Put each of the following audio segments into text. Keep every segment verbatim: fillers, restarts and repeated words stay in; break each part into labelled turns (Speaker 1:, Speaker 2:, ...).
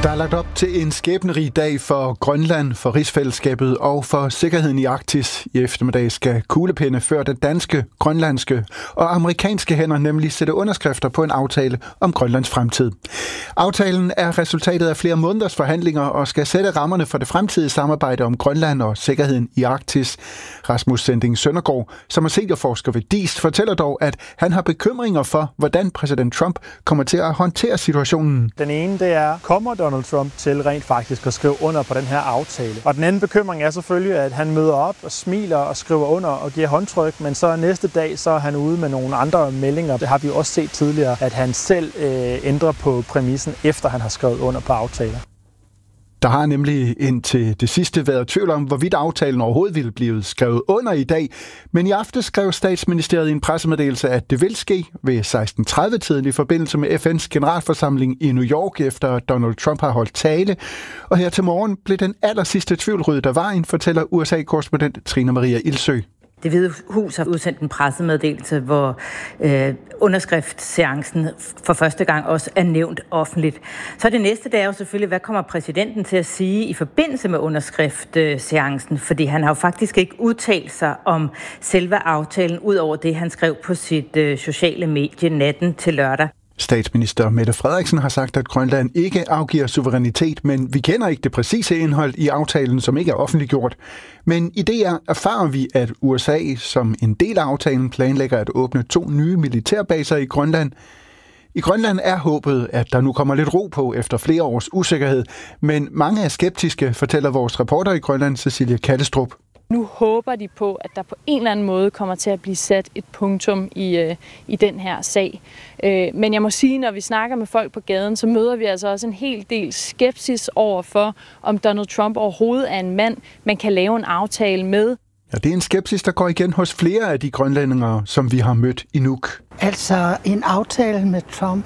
Speaker 1: Der er lagt op til en skæbnerig dag for Grønland, for rigsfællesskabet og for sikkerheden i Arktis. I eftermiddag skal kuglepinde før det danske, grønlandske og amerikanske hænder nemlig sætte underskrifter på en aftale om Grønlands fremtid. Aftalen er resultatet af flere måneders forhandlinger og skal sætte rammerne for det fremtidige samarbejde om Grønland og sikkerheden i Arktis. Rasmus Sending Søndergaard, som er seniorforsker ved D I S, fortæller dog, at han har bekymringer for, hvordan præsident Trump kommer til at håndtere situationen.
Speaker 2: Den ene, det er, kommer Donald Trump til rent faktisk at skrive under på den her aftale? Og den anden bekymring er selvfølgelig, at han møder op og smiler og skriver under og giver håndtryk, men så næste dag, så er han ude med nogle andre meldinger. Det har vi også set tidligere, at han selv øh, ændrer på præmissen, efter han har skrevet under på aftaler.
Speaker 1: Der har nemlig indtil det sidste været tvivl om, hvorvidt aftalen overhovedet ville blive skrevet under i dag. Men i aften skrev statsministeriet i en pressemeddelelse, at det vil ske ved seksten tredive-tiden i forbindelse med F N's generalforsamling i New York, efter Donald Trump har holdt tale. Og her til morgen blev den aller sidste tvivl ryddet af vejen, fortæller U S A-korrespondent Trine Maria Ildsø.
Speaker 3: Det Hvide Hus har udsendt en pressemeddelelse, hvor øh, underskriftsseancen for første gang også er nævnt offentligt. Så det næste, det er jo selvfølgelig, hvad kommer præsidenten til at sige i forbindelse med underskriftsseancen? Fordi han har jo faktisk ikke udtalt sig om selve aftalen, ud over det, han skrev på sit øh, sociale medie natten til lørdag.
Speaker 1: Statsminister Mette Frederiksen har sagt, at Grønland ikke afgiver suverænitet, men vi kender ikke det præcise indhold i aftalen, som ikke er offentliggjort. Men i D R erfarer vi, at U S A som en del af aftalen planlægger at åbne to nye militærbaser i Grønland. I Grønland er håbet, at der nu kommer lidt ro på efter flere års usikkerhed, men mange er skeptiske, fortæller vores reporter i Grønland, Cecilie Kallestrup.
Speaker 4: Nu håber de på, at der på en eller anden måde kommer til at blive sat et punktum i, øh, i den her sag. Øh, men jeg må sige, når vi snakker med folk på gaden, så møder vi altså også en hel del skepsis over for, om Donald Trump overhovedet er en mand, man kan lave en aftale med.
Speaker 1: Ja, det er en skepsis, der går igen hos flere af de grønlændere, som vi har mødt i Nuuk.
Speaker 5: Altså, en aftale med Trump,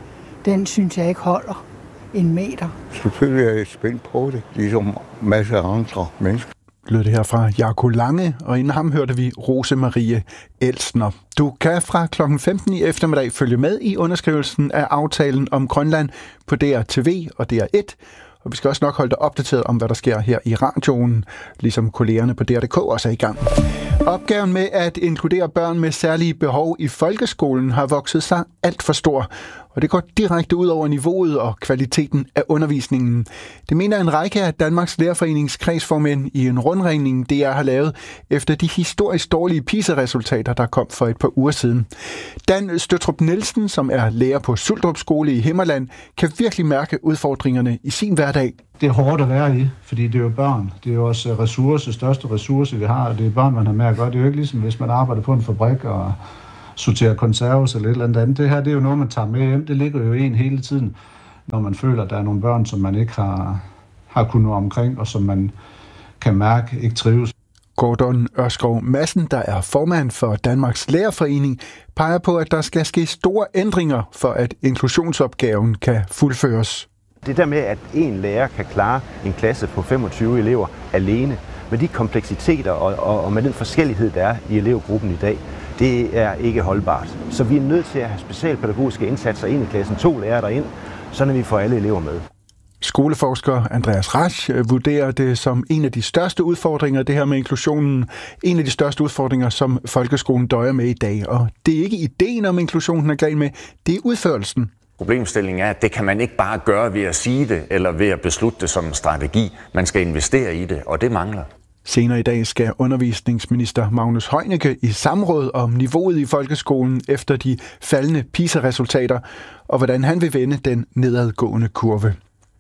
Speaker 5: den synes jeg ikke holder en meter.
Speaker 6: Selvfølgelig er jeg spændt på det, ligesom masser af andre mennesker.
Speaker 1: Lød det her fra Jaco Lange, og inden ham hørte vi Rose Marie Elsner. Du kan fra klokken femten i eftermiddag følge med i underskrivelsen af aftalen om Grønland på D R T V og D R et. Og vi skal også nok holde dig opdateret om, hvad der sker her i radioen, ligesom kollegerne på D R punktum D K også er i gang. Opgaven med at inkludere børn med særlige behov i folkeskolen har vokset sig alt for stor, og det går direkte ud over niveauet og kvaliteten af undervisningen. Det mener en række af Danmarks Lærerforenings kredsformænd i en rundringning, D R har lavet efter de historisk dårlige PISA-resultater, der kom for et par uger siden. Dan Støtrup Nielsen, som er lærer på Suldrup Skole i Himmerland, kan virkelig mærke udfordringerne i sin hverdag.
Speaker 7: Det er hårdt at være i, fordi det er jo børn. Det er jo også ressource, største ressource, vi har, og det er børn, man har med at gøre. Det er jo ikke ligesom, hvis man arbejder på en fabrik og sorterer konserves eller et eller andet. Det her, det er jo noget, man tager med hjem. Det ligger jo i en hele tiden, når man føler, at der er nogle børn, som man ikke har, har kunnet nå omkring, og som man kan mærke ikke trives.
Speaker 1: Gordon Ørskov Madsen, der er formand for Danmarks Lærerforening, peger på, at der skal ske store ændringer, for at inklusionsopgaven kan fuldføres.
Speaker 8: Det der med, at en lærer kan klare en klasse på femogtyve elever alene, med de kompleksiteter og, og, og med den forskellighed, der er i elevgruppen i dag, det er ikke holdbart. Så vi er nødt til at have specialpædagogiske indsatser ind i klassen, to lærere derind, så vi får alle elever med.
Speaker 1: Skoleforsker Andreas Rasch vurderer det som en af de største udfordringer, det her med inklusionen. En af de største udfordringer, som folkeskolen døjer med i dag. Og det er ikke ideen om inklusionen er galt med, det er udførelsen.
Speaker 9: Problemstillingen er, at det kan man ikke bare gøre ved at sige det, eller ved at beslutte det som en strategi. Man skal investere i det, og det mangler.
Speaker 1: Senere i dag skal undervisningsminister Magnus Heunicke i samråd om niveauet i folkeskolen efter de faldende PISA-resultater, og hvordan han vil vende den nedadgående kurve.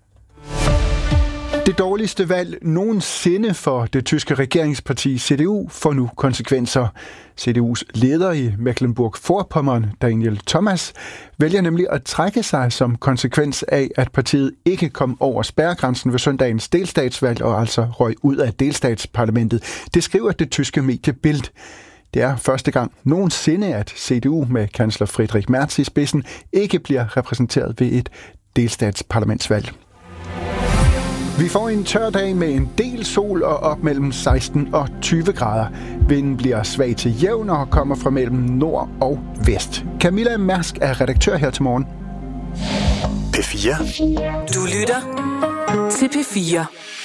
Speaker 1: Det dårligste valg nogensinde for det tyske regeringsparti C D U får nu konsekvenser. C D U's leder i Mecklenburg-Vorpommern, Daniel Thomas, vælger nemlig at trække sig som konsekvens af, at partiet ikke kom over spærregrænsen ved søndagens delstatsvalg og altså røg ud af delstatsparlamentet. Det skriver det tyske medie Bild. Det er første gang nogensinde, at C D U med kansler Friedrich Merz i spidsen ikke bliver repræsenteret ved et delstatsparlamentsvalg. Vi får en tør dag med en del sol og op mellem seksten og tyve grader. Vinden bliver svag til jævn og kommer fra mellem nord og vest. Camilla Mærsk er redaktør her til morgen.
Speaker 10: P P fire.
Speaker 11: Du lytter til P fire.